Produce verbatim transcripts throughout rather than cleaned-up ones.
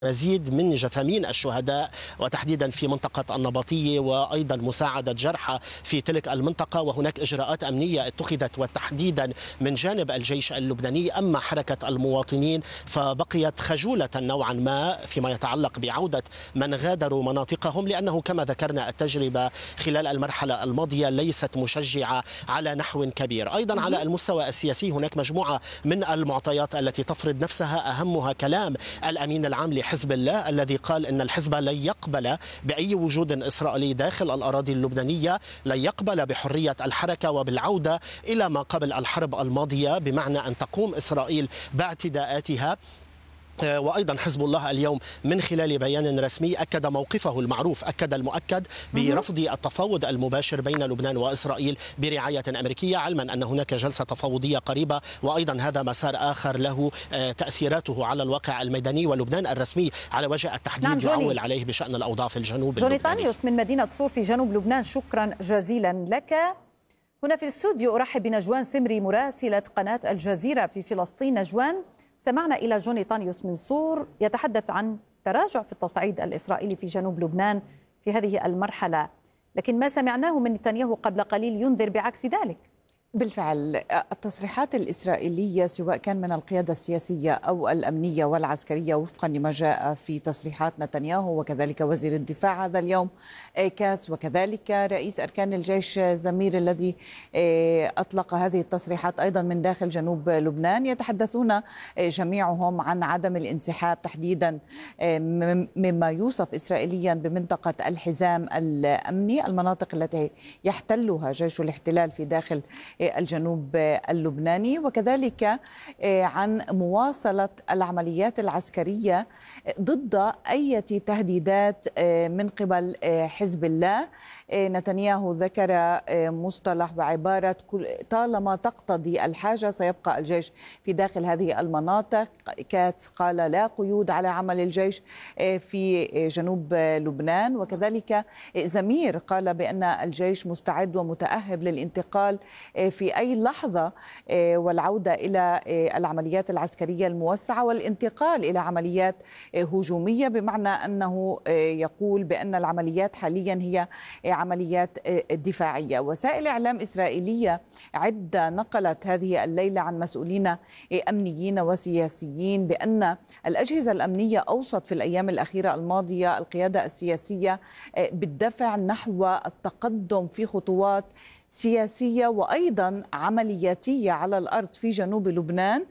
مزيد من جثامين الشهداء وتحديدا في منطقة النبطية، وأيضا مساعدة جرحى في تلك المنطقة. وهناك إجراءات أمنية اتخذت وتحديدا من جانب الجيش اللبناني. أما حركة المواطنين فبقيت خجولة نوعا ما فيما يتعلق بعودة من غادروا مناطقهم، لأنه كما ذكرنا التجربة خلال المرحلة الماضية ليست مشجعة على نحو كبير. أيضا على المستوى السياسي هناك مجموعة من المعطيات التي تفرض نفسها، أهمها كلام الأمين العام حزب الله الذي قال أن الحزب لن يقبل بأي وجود إسرائيلي داخل الأراضي اللبنانية، لن يقبل بحرية الحركة وبالعودة إلى ما قبل الحرب الماضية، بمعنى أن تقوم إسرائيل باعتداءاتها. وأيضا حزب الله اليوم من خلال بيان رسمي أكد موقفه المعروف، أكد المؤكد برفض التفاوض المباشر بين لبنان وإسرائيل برعاية أمريكية، علما أن هناك جلسة تفاوضية قريبة، وأيضا هذا مسار آخر له تأثيراته على الواقع الميداني، ولبنان الرسمي على وجه التحديد نعم يعول عليه بشأن الأوضاع في الجنوب جوني طانيوس من مدينة صور في جنوب لبنان، شكرا جزيلا لك. هنا في الاستوديو أرحب بنجوان سمري مراسلة قناة الجزيرة في فلسطين. نجوان، استمعنا إلى جوني طانيوس من صور يتحدث عن تراجع في التصعيد الإسرائيلي في جنوب لبنان في هذه المرحلة، لكن ما سمعناه من نتنياهو قبل قليل ينذر بعكس ذلك. بالفعل التصريحات الإسرائيلية سواء كان من القيادة السياسية أو الأمنية والعسكرية وفقا لما جاء في تصريحات نتنياهو وكذلك وزير الدفاع هذا اليوم كاتس وكذلك رئيس أركان الجيش زمير الذي أطلق هذه التصريحات أيضا من داخل جنوب لبنان، يتحدثون جميعهم عن عدم الانسحاب تحديدا مما يوصف إسرائيليا بمنطقة الحزام الأمني، المناطق التي يحتلها جيش الاحتلال في داخل الجنوب اللبناني، وكذلك عن مواصلة العمليات العسكرية ضد أي تهديدات من قبل حزب الله. نتنياهو ذكر مصطلح بعبارة طالما تقتضي الحاجة سيبقى الجيش في داخل هذه المناطق. كاتس قال لا قيود على عمل الجيش في جنوب لبنان، وكذلك زمير قال بأن الجيش مستعد ومتأهب للانتقال في أي لحظة والعودة إلى العمليات العسكرية الموسعة والانتقال إلى عمليات هجومية، بمعنى أنه يقول بأن العمليات حاليا هي عمليات دفاعية. وسائل إعلام إسرائيلية عدة نقلت هذه الليلة عن مسؤولين أمنيين وسياسيين بأن الأجهزة الأمنية أوصت في الأيام الأخيرة الماضية القيادة السياسية بالدفع نحو التقدم في خطوات سياسية وأيضا عملياتية على الأرض في جنوب لبنان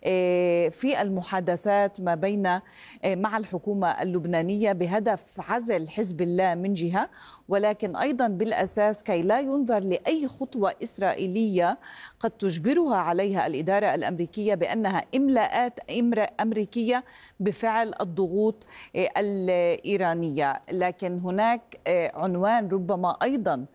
في المحادثات ما بين مع الحكومة اللبنانية بهدف عزل حزب الله من جهة، ولكن أيضا بالأساس كي لا ينظر لأي خطوة إسرائيلية قد تجبرها عليها الإدارة الأمريكية بأنها إملاءات أمريكية بفعل الضغوط الإيرانية. لكن هناك عنوان ربما أيضا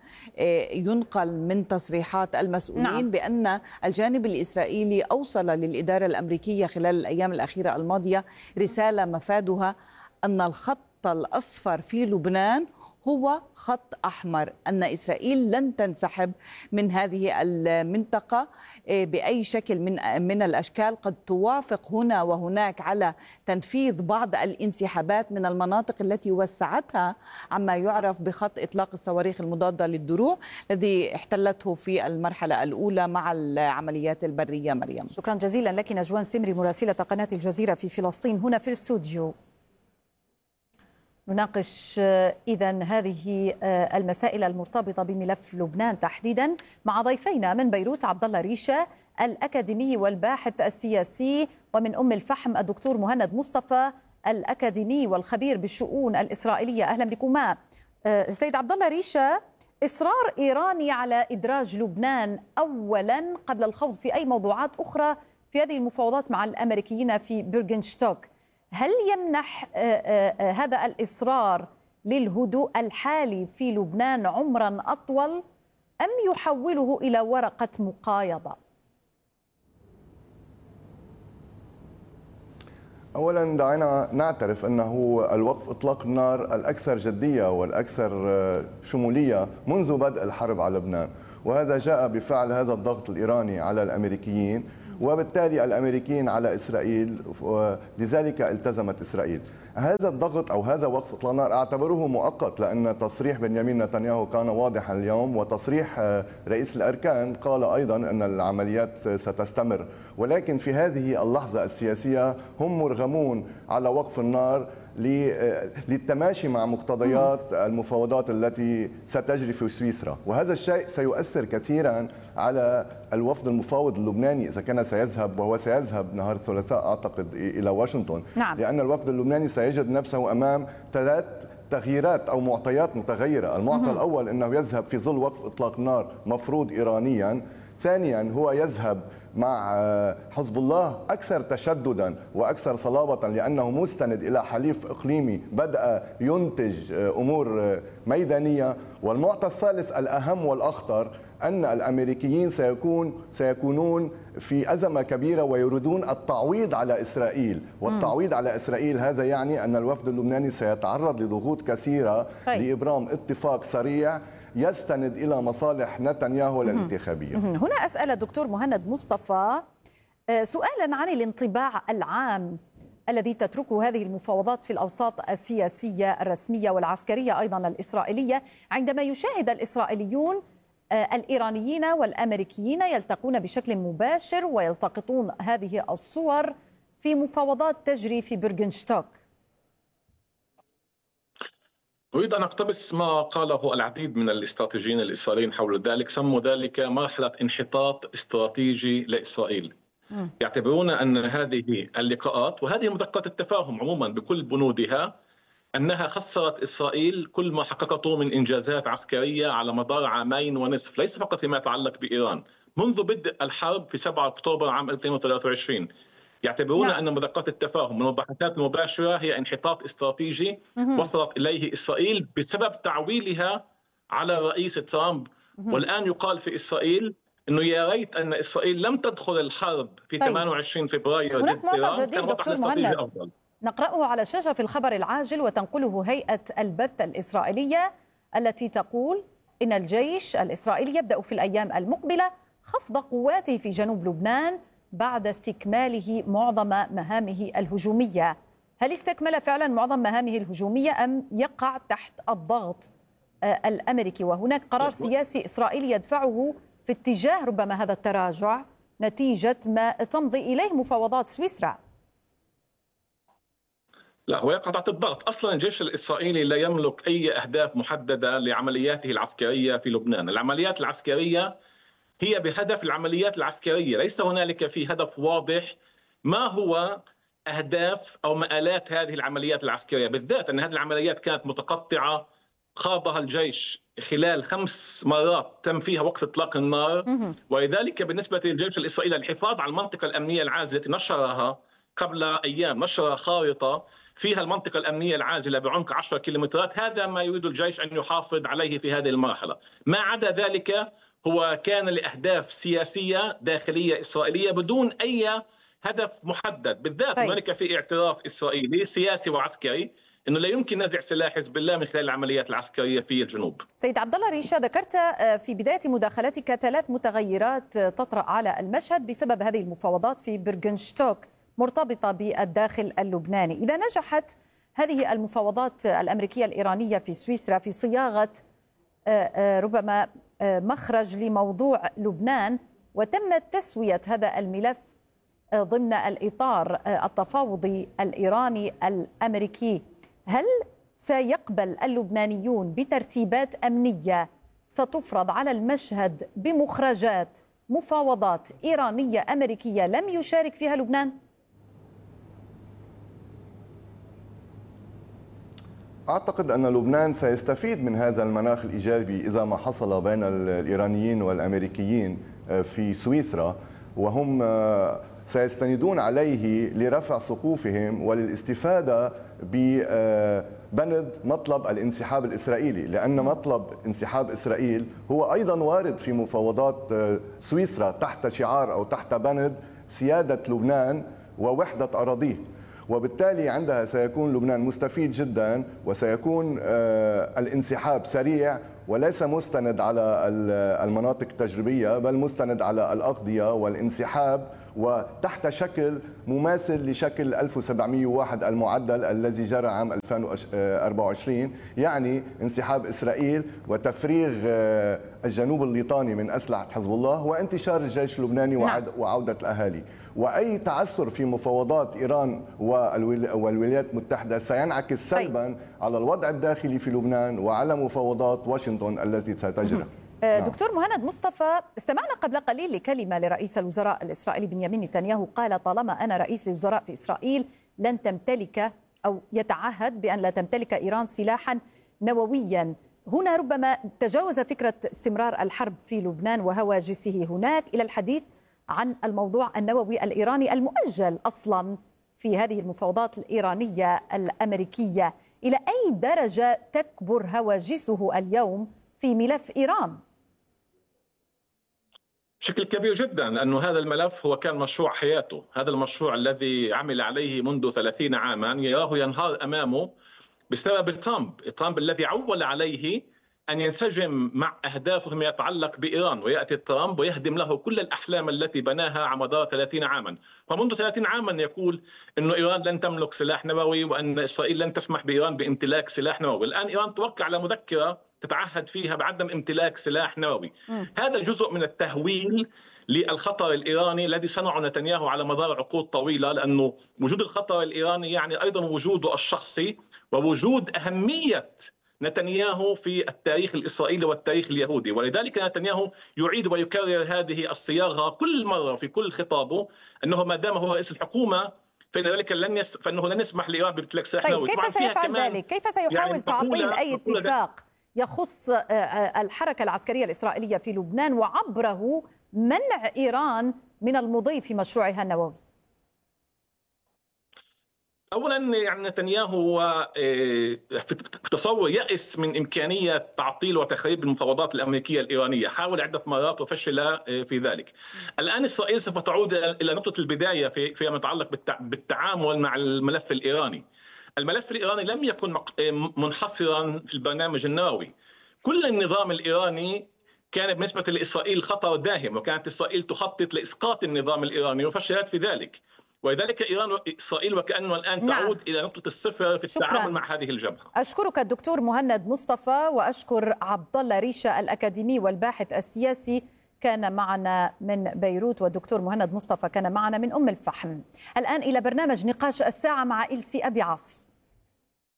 ينقل من تصريحات المسؤولين نعم. بأن الجانب الإسرائيلي أوصل للإدارة الأمريكية خلال الأيام الأخيرة الماضية رسالة مفادها أن الخط الأصفر في لبنان هو خط أحمر، أن إسرائيل لن تنسحب من هذه المنطقة بأي شكل من من الأشكال. قد توافق هنا وهناك على تنفيذ بعض الانسحابات من المناطق التي وسعتها عما يعرف بخط إطلاق الصواريخ المضادة للدروع الذي احتلته في المرحلة الأولى مع العمليات البرية. مريم، شكرا جزيلا لك نجوان سمري مراسلة قناة الجزيرة في فلسطين. هنا في الاستوديو نناقش إذن هذه المسائل المرتبطة بملف لبنان تحديدا مع ضيفينا من بيروت عبد الله ريشة الأكاديمي والباحث السياسي، ومن أم الفحم الدكتور مهند مصطفى الأكاديمي والخبير بالشؤون الإسرائيلية. أهلا بكما. سيد عبد الله ريشة، إصرار إيراني على إدراج لبنان أولا قبل الخوض في أي موضوعات أخرى في هذه المفاوضات مع الأمريكيين في بيرغنشتوك، هل يمنح هذا الإصرار للهدوء الحالي في لبنان عمرا أطول أم يحوله إلى ورقة مقايضة؟ أولا دعينا نعترف أنه الوقف إطلاق النار الأكثر جدية والأكثر شمولية منذ بدء الحرب على لبنان، وهذا جاء بفعل هذا الضغط الإيراني على الأمريكيين وبالتالي الأمريكيين على إسرائيل، لذلك التزمت إسرائيل. هذا الضغط أو هذا وقف إطلاق النار أعتبره مؤقت، لأن تصريح بنيامين نتنياهو كان واضحا اليوم، وتصريح رئيس الأركان قال أيضا أن العمليات ستستمر، ولكن في هذه اللحظة السياسية هم مرغمون على وقف النار للتماشي مع مقتضيات المفاوضات التي ستجري في سويسرا، وهذا الشيء سيؤثر كثيرا على الوفد المفاوض اللبناني إذا كان سيذهب، وهو سيذهب نهار الثلاثاء أعتقد إلى واشنطن. نعم. لأن الوفد اللبناني سيجد نفسه أمام ثلاث تغييرات أو معطيات متغيرة. المعطى الأول أنه يذهب في ظل وقف إطلاق النار مفروض إيرانيا. ثانيا هو يذهب مع حزب الله أكثر تشددا وأكثر صلابة، لأنه مستند إلى حليف إقليمي بدأ ينتج أمور ميدانية. والمعطى الثالث الأهم والأخطر أن الأمريكيين سيكون سيكونون في أزمة كبيرة ويريدون التعويض على إسرائيل، والتعويض على إسرائيل هذا يعني أن الوفد اللبناني سيتعرض لضغوط كثيرة طيب. لإبرام اتفاق سريع يستند إلى مصالح نتنياهو الانتخابية. هنا أسأل الدكتور مهند مصطفى سؤالا عن الانطباع العام الذي تتركه هذه المفاوضات في الأوساط السياسية الرسمية والعسكرية أيضا الإسرائيلية، عندما يشاهد الإسرائيليون الإيرانيين والأمريكيين يلتقون بشكل مباشر ويلتقطون هذه الصور في مفاوضات تجري في برغنشتوك. أريد أن أقتبس ما قاله العديد من الاستراتيجيين الإسرائيليين حول ذلك، سموا ذلك مرحلة انحطاط استراتيجي لإسرائيل. م. يعتبرون أن هذه اللقاءات وهذه مذكرات التفاهم عموما بكل بنودها أنها خسرت إسرائيل كل ما حققته من إنجازات عسكرية على مدار عامين ونصف، ليس فقط فيما يتعلق بإيران، منذ بدء الحرب في سبعة أكتوبر عام ألفين وثلاثة وعشرين. يعتبرون نعم. أن مذكرات التفاهم من المباحثات المباشرة هي انحطاط استراتيجي مه. وصلت إليه إسرائيل بسبب تعويلها على الرئيس ترامب. مه. والآن يقال في إسرائيل أنه يا ريت أن إسرائيل لم تدخل الحرب في طيب. ثمانية وعشرين فبراير هناك موضوع جديد دكتور مهند نقرأه على شاشة في الخبر العاجل وتنقله هيئة البث الإسرائيلية التي تقول إن الجيش الإسرائيلي يبدأ في الأيام المقبلة خفض قواته في جنوب لبنان بعد استكماله معظم مهامه الهجومية. هل استكمل فعلا معظم مهامه الهجومية أم يقع تحت الضغط الأمريكي؟ وهناك قرار سياسي إسرائيلي يدفعه في اتجاه ربما هذا التراجع نتيجة ما تمضي إليه مفاوضات سويسرا. لا، هو يقع تحت الضغط. أصلا الجيش الإسرائيلي لا يملك أي أهداف محددة لعملياته العسكرية في لبنان. العمليات العسكرية هي بهدف العمليات العسكرية، ليس هنالك في هدف واضح ما هو أهداف أو مآلات هذه العمليات العسكرية، بالذات أن هذه العمليات كانت متقطعة خاضها الجيش خلال خمس مرات تم فيها وقف إطلاق النار. ولذلك بالنسبة للجيش الإسرائيلي الحفاظ على المنطقة الأمنية العازلة التي نشرها قبل أيام، نشر خارطة فيها المنطقة الأمنية العازلة بعمق عشرة كيلومترات، هذا ما يريد الجيش أن يحافظ عليه في هذه المرحلة. ما عدا ذلك هو كان لأهداف سياسية داخلية إسرائيلية بدون أي هدف محدد، بالذات هنالك طيب. في اعتراف إسرائيلي سياسي وعسكري أنه لا يمكن نزع سلاح حزب الله من خلال العمليات العسكرية في الجنوب. سيد عبد الله ريشة، ذكرت في بداية مداخلتك ثلاث متغيرات تطرأ على المشهد بسبب هذه المفاوضات في برغنشتوك مرتبطة بالداخل اللبناني. إذا نجحت هذه المفاوضات الأمريكية الإيرانية في سويسرا في صياغة ربما مخرج لموضوع لبنان وتم تسوية هذا الملف ضمن الإطار التفاوضي الإيراني الأمريكي، هل سيقبل اللبنانيون بترتيبات أمنية ستفرض على المشهد بمخرجات مفاوضات إيرانية أمريكية لم يشارك فيها لبنان؟ أعتقد أن لبنان سيستفيد من هذا المناخ الإيجابي إذا ما حصل بين الإيرانيين والأمريكيين في سويسرا، وهم سيستندون عليه لرفع سقوفهم وللاستفادة ببند مطلب الانسحاب الإسرائيلي، لأن مطلب انسحاب إسرائيل هو أيضا وارد في مفاوضات سويسرا تحت شعار أو تحت بند سيادة لبنان ووحدة أراضيه، وبالتالي عندها سيكون لبنان مستفيد جدا، وسيكون الانسحاب سريع وليس مستند على المناطق التجريبية بل مستند على الأقضية والانسحاب وتحت شكل مماثل لشكل ألف وسبعمئة وواحد المعدل الذي جرى عام ألفين وأربعة وعشرين، يعني انسحاب إسرائيل وتفريغ الجنوب الليطاني من أسلحة حزب الله وانتشار الجيش اللبناني وعودة الأهالي. وأي تعثر في مفاوضات إيران والولايات المتحدة سينعكس سلبا على الوضع الداخلي في لبنان وعلى مفاوضات واشنطن التي ستجري. دكتور مهند مصطفى، استمعنا قبل قليل لكلمة لرئيس الوزراء الإسرائيلي بنيامين نتنياهو، قال طالما أنا رئيس الوزراء في إسرائيل لن تمتلك أو يتعهد بأن لا تمتلك إيران سلاحا نوويا. هنا ربما تجاوز فكرة استمرار الحرب في لبنان وهواجسه هناك إلى الحديث عن الموضوع النووي الإيراني المؤجل أصلا في هذه المفاوضات الإيرانية الأمريكية. إلى أي درجة تكبر هواجسه اليوم في ملف إيران؟ بشكل كبير جدا، لأنه هذا الملف هو كان مشروع حياته. هذا المشروع الذي عمل عليه منذ ثلاثين عاما يراه ينهار أمامه بسبب ترامب ترامب الذي عول عليه أن ينسجم مع أهدافه فيما يتعلق بإيران، ويأتي ترامب ويهدم له كل الأحلام التي بناها على مدار ثلاثين عاما. ومنذ ثلاثين عاما يقول أن إيران لن تملك سلاح نووي وأن إسرائيل لن تسمح بإيران بامتلاك سلاح نووي. الآن إيران توقع على مذكرة تتعهد فيها بعدم امتلاك سلاح نووي. م. هذا جزء من التهويل للخطر الإيراني الذي صنعه نتنياهو على مدار عقود طويلة، لأنه وجود الخطر الإيراني يعني أيضا وجوده الشخصي ووجود أهمية نتنياهو في التاريخ الإسرائيلي والتاريخ اليهودي. ولذلك نتنياهو يعيد ويكرر هذه الصياغة كل مرة في كل خطابه، أنه ما دام هو رئيس الحكومة فإن ذلك لن يس... فإنه لن يسمح لإيران بامتلاك سلاح نووي. طيب كيف سيفعل ذلك؟ كيف سيحاول يعني تعطيل أي اتفاق يخص الحركة العسكرية الإسرائيلية في لبنان وعبره منع إيران من المضي في مشروعها النووي؟ اولا يعني نتنياهو في تصور يأس من امكانيه تعطيل وتخريب المفاوضات الامريكيه الايرانيه، حاول عده مرات وفشل في ذلك. الان اسرائيل سوف تعود الى نقطه البدايه في فيما يتعلق بالتعامل مع الملف الايراني. الملف الايراني لم يكن منحصرا في البرنامج النووي. كل النظام الايراني كان بالنسبه لاسرائيل خطر داهم، وكانت اسرائيل تخطط لاسقاط النظام الايراني وفشلت في ذلك. ولذلك إيران إسرائيل وكأنه الآن نعم. تعود إلى نقطة الصفر في شكرا. التعامل مع هذه الجبهة. أشكرك الدكتور مهند مصطفى، وأشكر عبد الله ريشة الأكاديمي والباحث السياسي كان معنا من بيروت، والدكتور مهند مصطفى كان معنا من أم الفحم. الآن إلى برنامج نقاش الساعة مع إلسي أبي عاصي.